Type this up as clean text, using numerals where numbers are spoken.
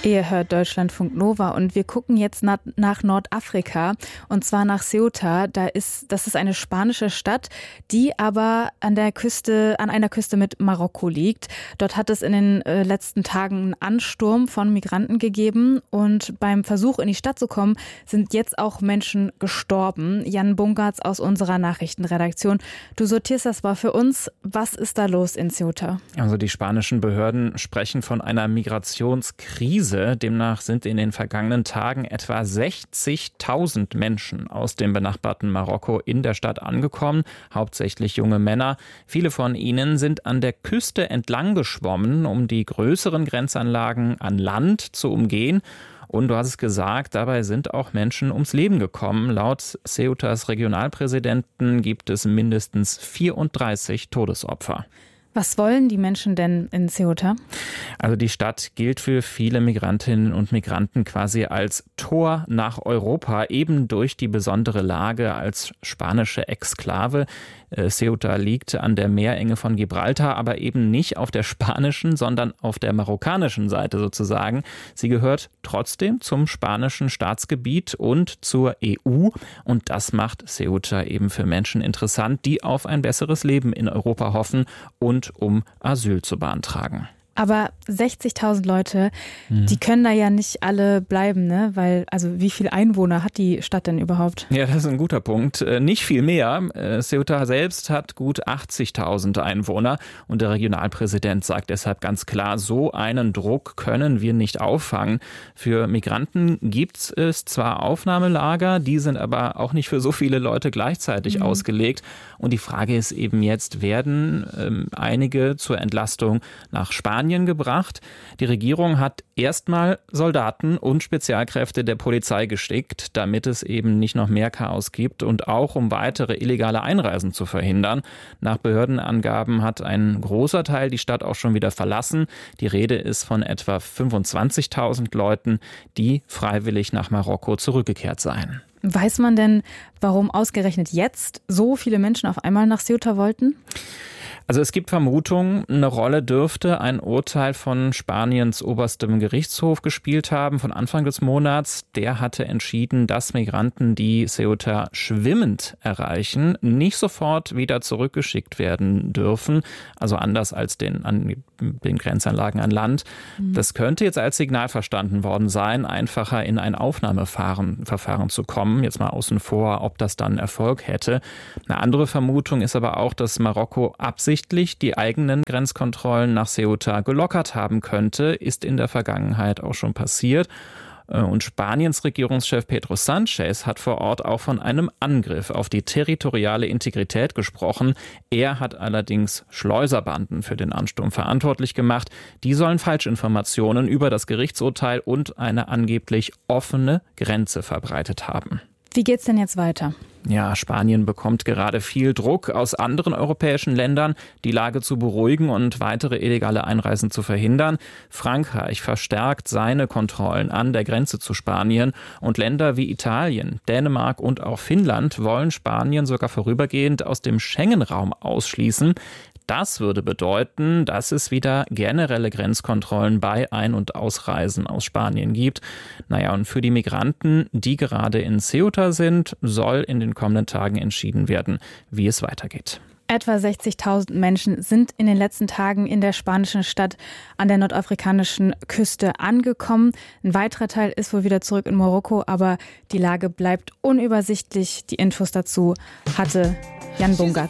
Ihr hört Deutschlandfunk Nova und wir gucken jetzt nach Nordafrika und zwar nach Ceuta. Das ist eine spanische Stadt, die aber an einer Küste mit Marokko liegt. Dort hat es in den letzten Tagen einen Ansturm von Migranten gegeben und beim Versuch in die Stadt zu kommen, sind jetzt auch Menschen gestorben. Jan Bungartz aus unserer Nachrichtenredaktion. Du sortierst das mal für uns. Was ist da los in Ceuta? Also die spanischen Behörden sprechen von einer Migrationskrise. Demnach sind in den vergangenen Tagen etwa 60.000 Menschen aus dem benachbarten Marokko in der Stadt angekommen, hauptsächlich junge Männer. Viele von ihnen sind an der Küste entlang geschwommen, um die größeren Grenzanlagen an Land zu umgehen. Und du hast es gesagt, dabei sind auch Menschen ums Leben gekommen. Laut Ceutas Regionalpräsidenten gibt es mindestens 34 Todesopfer. Was wollen die Menschen denn in Ceuta? Also die Stadt gilt für viele Migrantinnen und Migranten quasi als Tor nach Europa, eben durch die besondere Lage als spanische Exklave. Ceuta liegt an der Meerenge von Gibraltar, aber eben nicht auf der spanischen, sondern auf der marokkanischen Seite sozusagen. Sie gehört trotzdem zum spanischen Staatsgebiet und zur EU. Und das macht Ceuta eben für Menschen interessant, die auf ein besseres Leben in Europa hoffen und um Asyl zu beantragen. Aber 60.000 Leute, die können da ja nicht alle bleiben, ne? Weil, also wie viele Einwohner hat die Stadt denn überhaupt? Ja, das ist ein guter Punkt. Nicht viel mehr. Ceuta selbst hat gut 80.000 Einwohner und der Regionalpräsident sagt deshalb ganz klar, so einen Druck können wir nicht auffangen. Für Migranten gibt es zwar Aufnahmelager, die sind aber auch nicht für so viele Leute gleichzeitig ausgelegt. Und die Frage ist eben jetzt, werden einige zur Entlastung nach Spanien gebracht. Die Regierung hat erstmal Soldaten und Spezialkräfte der Polizei geschickt, damit es eben nicht noch mehr Chaos gibt und auch um weitere illegale Einreisen zu verhindern. Nach Behördenangaben hat ein großer Teil die Stadt auch schon wieder verlassen. Die Rede ist von etwa 25.000 Leuten, die freiwillig nach Marokko zurückgekehrt seien. Weiß man denn, warum ausgerechnet jetzt so viele Menschen auf einmal nach Ceuta wollten? Also es gibt Vermutungen, eine Rolle dürfte ein Urteil von Spaniens oberstem Gerichtshof gespielt haben von Anfang des Monats. Der hatte entschieden, dass Migranten, die Ceuta schwimmend erreichen, nicht sofort wieder zurückgeschickt werden dürfen. Also anders als an den Grenzanlagen an Land. Das könnte jetzt als Signal verstanden worden sein, einfacher in ein Aufnahmeverfahren zu kommen. Jetzt mal außen vor, ob das dann Erfolg hätte. Eine andere Vermutung ist aber auch, dass Marokko absichtlich die eigenen Grenzkontrollen nach Ceuta gelockert haben könnte, ist in der Vergangenheit auch schon passiert. Und Spaniens Regierungschef Pedro Sánchez hat vor Ort auch von einem Angriff auf die territoriale Integrität gesprochen. Er hat allerdings Schleuserbanden für den Ansturm verantwortlich gemacht. Die sollen Falschinformationen über das Gerichtsurteil und eine angeblich offene Grenze verbreitet haben. Wie geht's denn jetzt weiter? Ja, Spanien bekommt gerade viel Druck aus anderen europäischen Ländern, die Lage zu beruhigen und weitere illegale Einreisen zu verhindern. Frankreich verstärkt seine Kontrollen an der Grenze zu Spanien und Länder wie Italien, Dänemark und auch Finnland wollen Spanien sogar vorübergehend aus dem Schengen-Raum ausschließen. Das würde bedeuten, dass es wieder generelle Grenzkontrollen bei Ein- und Ausreisen aus Spanien gibt. Naja, und für die Migranten, die gerade in Ceuta sind, soll in den kommenden Tagen entschieden werden, wie es weitergeht. Etwa 60.000 Menschen sind in den letzten Tagen in der spanischen Stadt an der nordafrikanischen Küste angekommen. Ein weiterer Teil ist wohl wieder zurück in Marokko, aber die Lage bleibt unübersichtlich. Die Infos dazu hatte Jan Bungartz.